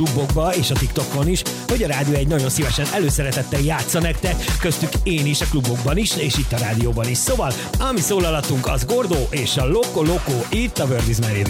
klubokba és a TikTokon is, hogy a Rádió egy nagyon szívesen előszeretettel játsza nektek, köztük én is a klubokban is, és itt a rádióban is. Szóval, ami szólalatunk az Gordo és a Loco Loco itt a World is My Radio.